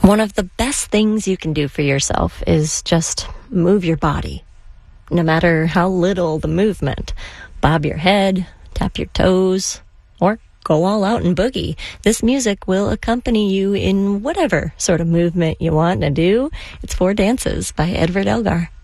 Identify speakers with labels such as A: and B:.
A: One of the best things you can do for yourself is just move your body, no matter how little the movement. Bob your head, tap your toes, or go all out and boogie. This music will accompany you in whatever sort of movement you want to do. It's Four Dances by Edward Elgar.